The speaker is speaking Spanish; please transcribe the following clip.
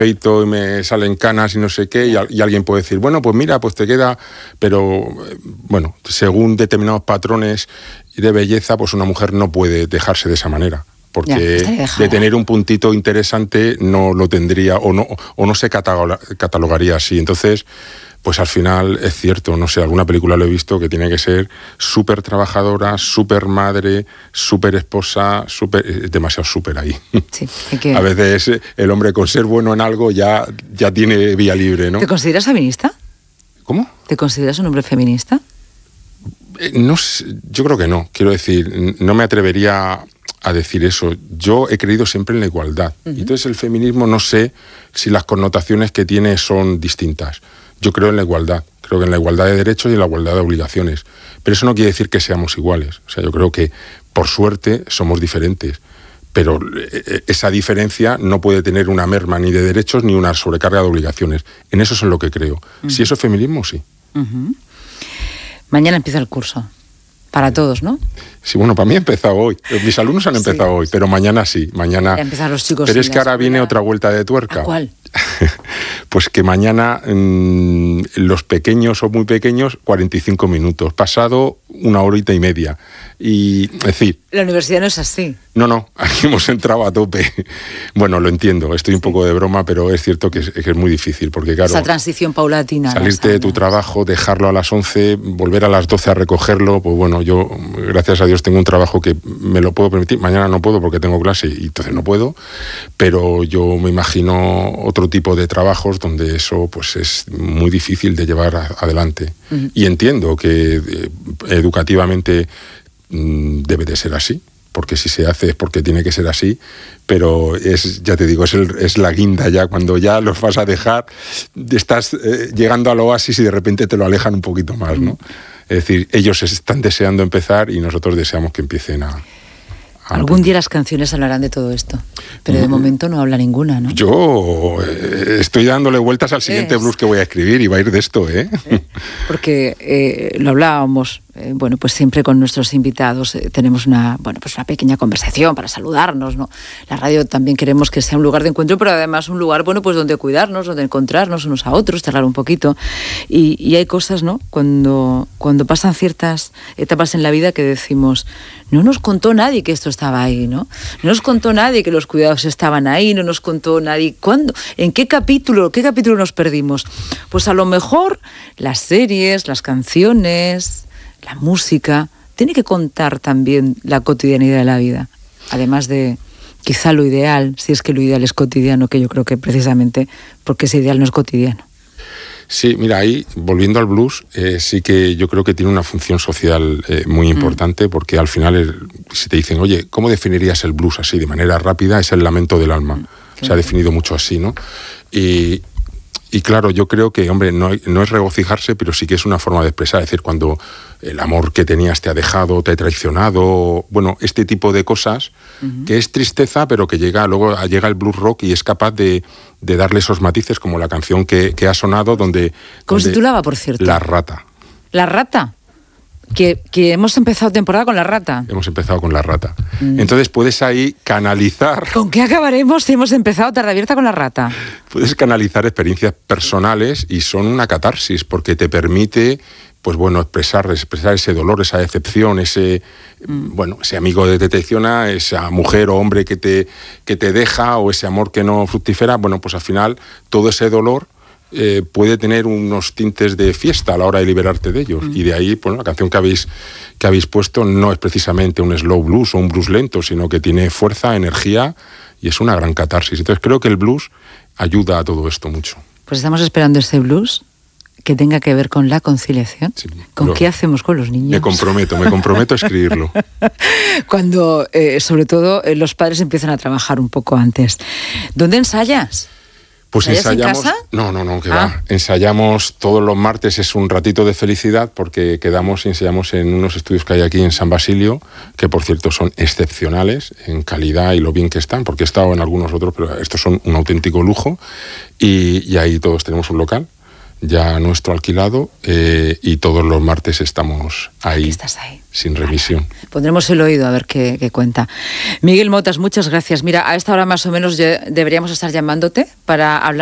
peito y me salen canas y no sé qué, y alguien puede decir, bueno, pues mira, pues te queda, pero bueno, según determinados patrones de belleza, pues una mujer no puede dejarse de esa manera, porque de tener un puntito interesante no lo tendría o no se catalogaría así. Entonces, pues al final es cierto, no sé, alguna película lo he visto que tiene que ser súper trabajadora, súper madre, súper esposa, demasiado súper ahí. Sí, A veces el hombre con ser bueno en algo ya tiene vía libre, ¿no? ¿Te consideras feminista? ¿Cómo? ¿Te consideras un hombre feminista? No sé, yo creo que no. Quiero decir, no me atrevería a decir eso. Yo he creído siempre en la igualdad. Uh-huh. Y entonces el feminismo no sé si las connotaciones que tiene son distintas. Yo creo en la igualdad. Creo que en la igualdad de derechos y en la igualdad de obligaciones. Pero eso no quiere decir que seamos iguales. O sea, yo creo que, por suerte, somos diferentes. Pero esa diferencia no puede tener una merma ni de derechos ni una sobrecarga de obligaciones. En eso es en lo que creo. Uh-huh. Si eso es feminismo, sí. Uh-huh. Mañana empieza el curso. Para todos, ¿no? Sí, bueno, para mí ha empezado hoy. Mis alumnos han empezado hoy, pero mañana sí. Mañana. Ya empiezan los chicos. Pero es que ahora viene otra vuelta de tuerca. ¿A cuál? Pues que mañana los pequeños o muy pequeños, 45 minutos. Pasado 1 horita y media. Y, es decir... La universidad no es así. No, aquí hemos entrado a tope. Bueno, lo entiendo, estoy un poco de broma, pero es cierto que es muy difícil, porque claro... Esa transición paulatina. Salirte de tu trabajo, dejarlo a las 11, volver a las 12 a recogerlo, pues bueno, yo, gracias a Dios, tengo un trabajo que me lo puedo permitir. Mañana no puedo porque tengo clase y entonces no puedo, pero yo me imagino otro tipo de trabajos donde eso pues es muy difícil de llevar adelante. Uh-huh. Y entiendo que educativamente debe de ser así, porque si se hace es porque tiene que ser así, pero ya te digo, es la guinda ya, cuando ya los vas a dejar, estás llegando al oasis y de repente te lo alejan un poquito más, ¿no? Es decir, ellos están deseando empezar y nosotros deseamos que empiecen a Algún día las canciones hablarán de todo esto, pero de momento no habla ninguna, ¿no? Yo estoy dándole vueltas al siguiente blues que voy a escribir y va a ir de esto, ¿eh? Porque lo hablábamos, bueno, pues siempre con nuestros invitados tenemos una pequeña conversación para saludarnos, ¿no? La radio también queremos que sea un lugar de encuentro, pero además un lugar, bueno, pues donde cuidarnos, donde encontrarnos unos a otros, charlar un poquito. Y hay cosas, ¿no? Cuando pasan ciertas etapas en la vida que decimos, no nos contó nadie que esto estaba ahí, ¿no? No nos contó nadie que los cuidados estaban ahí, no nos contó nadie. ¿Cuándo? ¿En qué capítulo nos perdimos? Pues a lo mejor las series, las canciones, la música, tiene que contar también la cotidianidad de la vida. Además de, quizá lo ideal, si es que lo ideal es cotidiano, que yo creo que precisamente porque ese ideal no es cotidiano. Sí, mira, ahí, volviendo al blues, sí que yo creo que tiene una función social muy importante, porque al final, si te dicen, oye, ¿cómo definirías el blues así, de manera rápida? Es el lamento del alma. Se ha definido mucho así, ¿no? Y claro, yo creo que, hombre, no es regocijarse, pero sí que es una forma de expresar. Es decir, cuando el amor que tenías te ha dejado, te ha traicionado, bueno, este tipo de cosas, que es tristeza, pero que luego llega el blues rock y es capaz de darle esos matices, como la canción que ha sonado, donde... ¿Cómo se titulaba, por cierto? La Rata. ¿La Rata? Que hemos empezado temporada con La Rata. Hemos empezado con La Rata. Entonces puedes ahí canalizar... ¿Con qué acabaremos si hemos empezado tarde abierta con La Rata? Puedes canalizar experiencias personales y son una catarsis, porque te permite, pues bueno, expresar ese dolor, esa decepción, ese amigo que te traiciona, esa mujer o hombre que te deja, o ese amor que no fructifera. Bueno, pues al final todo ese dolor puede tener unos tintes de fiesta a la hora de liberarte de ellos. Y de ahí, pues, la canción que habéis puesto no es precisamente un slow blues o un blues lento, sino que tiene fuerza, energía y es una gran catarsis. Entonces creo que el blues ayuda a todo esto mucho. Pues estamos esperando ese blues que tenga que ver con la conciliación. Sí, ¿con qué hacemos con los niños? Me comprometo a escribirlo. Cuando, sobre todo, los padres empiezan a trabajar un poco antes. ¿Dónde ensayas? Pues ensayamos. ¿En casa? No, que va. Ensayamos todos los martes, es un ratito de felicidad, porque quedamos y ensayamos en unos estudios que hay aquí en San Basilio, que por cierto son excepcionales en calidad y lo bien que están, porque he estado en algunos otros, pero estos son un auténtico lujo, y ahí todos tenemos un local. ya nuestro alquilado, y todos los martes estamos ahí. Estás ahí. Sin remisión. Pondremos el oído a ver qué cuenta. Miguel Motas, muchas gracias. Mira, a esta hora más o menos deberíamos estar llamándote para hablar